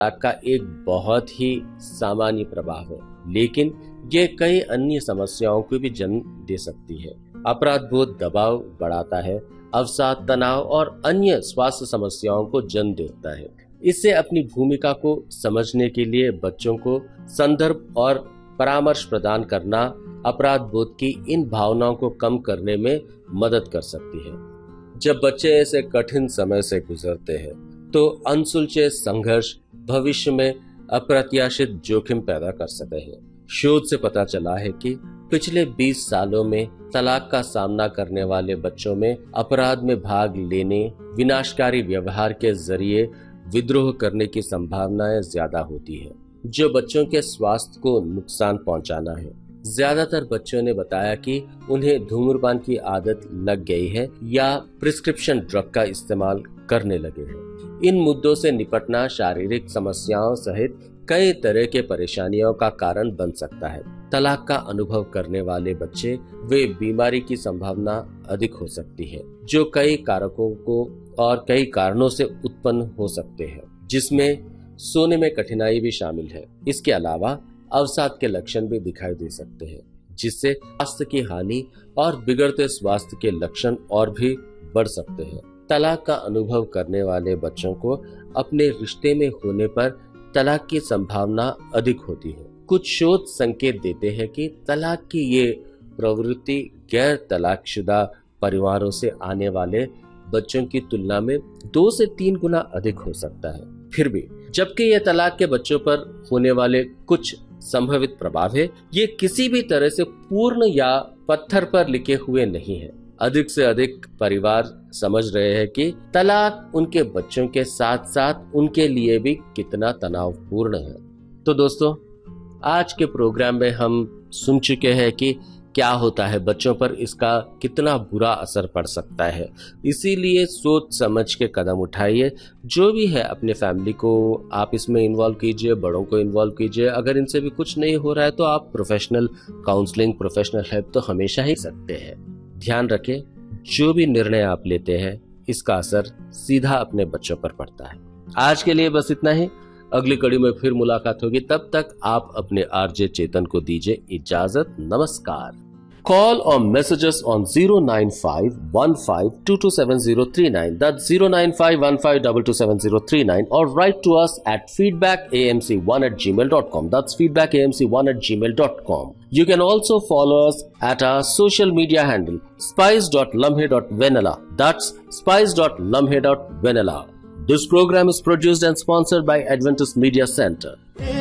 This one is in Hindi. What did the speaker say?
तलाक का एक बहुत ही सामान्य प्रभाव है, लेकिन ये कई अन्य समस्याओं को भी जन्म दे सकती है। अपराध बोध दबाव बढ़ाता है, अवसाद, तनाव और अन्य स्वास्थ्य समस्याओं को जन्म देता है। इससे अपनी भूमिका को समझने के लिए बच्चों को संदर्भ और परामर्श प्रदान करना अपराध बोध की इन भावनाओं को कम करने में मदद कर सकती है। जब बच्चे ऐसे कठिन समय से गुजरते हैं तो अनसुलझे संघर्ष भविष्य में अप्रत्याशित जोखिम पैदा कर सकते हैं। शोध से पता चला है कि पिछले 20 सालों में तलाक का सामना करने वाले बच्चों में अपराध में भाग लेने, विनाशकारी व्यवहार के जरिए विद्रोह करने की संभावनाएं ज्यादा होती है, जो बच्चों के स्वास्थ्य को नुकसान पहुंचाना है। ज्यादातर बच्चों ने बताया कि उन्हें धूम्रपान की आदत लग गई है या प्रिस्क्रिप्शन ड्रग का इस्तेमाल करने लगे हैं। इन मुद्दों से निपटना शारीरिक समस्याओं सहित कई तरह के परेशानियों का कारण बन सकता है। तलाक का अनुभव करने वाले बच्चे वे बीमारी की संभावना अधिक हो सकती है, जो कई कारकों को और कई कारणों से उत्पन्न हो सकते हैं, जिसमें सोने में कठिनाई भी शामिल है। इसके अलावा अवसाद के लक्षण भी दिखाई दे सकते हैं, जिससे स्वास्थ्य की हानि और बिगड़ते स्वास्थ्य के लक्षण और भी बढ़ सकते हैं। तलाक का अनुभव करने वाले बच्चों को अपने रिश्ते में होने पर तलाक की संभावना अधिक होती है। कुछ शोध संकेत देते हैं कि तलाक की ये प्रवृत्ति गैर तलाकशुदा परिवारों से आने वाले बच्चों की तुलना में 2 से 3 गुना अधिक हो सकता है। फिर भी जबकि ये तलाक के बच्चों पर होने वाले कुछ संभावित प्रभाव है, ये किसी भी तरह से पूर्ण या पत्थर पर लिखे हुए नहीं है। अधिक से अधिक परिवार समझ रहे हैं कि तलाक उनके बच्चों के साथ साथ उनके लिए भी कितना तनावपूर्ण है। तो दोस्तों, आज के प्रोग्राम में हम सुन चुके हैं कि क्या होता है, बच्चों पर इसका कितना बुरा असर पड़ सकता है। इसीलिए सोच समझ के कदम उठाइए। जो भी है अपने फैमिली को आप इसमें इन्वॉल्व कीजिए, बड़ों को इन्वॉल्व कीजिए। अगर इनसे भी कुछ नहीं हो रहा है तो आप प्रोफेशनल काउंसलिंग, प्रोफेशनल हेल्प तो हमेशा ही सकते हैं। ध्यान रखें, जो भी निर्णय आप लेते हैं इसका असर सीधा अपने बच्चों पर पड़ता है। आज के लिए बस इतना ही। अगली कड़ी में फिर मुलाकात होगी। तब तक आप अपने आरजे चेतन को दीजिए इजाजत। नमस्कार। Call or message us on 09515227039. That's 09515227039, or write to us at feedbackamc1@gmail.com. That's feedbackamc1@gmail.com. You can also follow us at our social media handle spice.lumhe.vanilla. That's spice.lumhe.vanilla. This program is produced and sponsored by Adventist Media Center.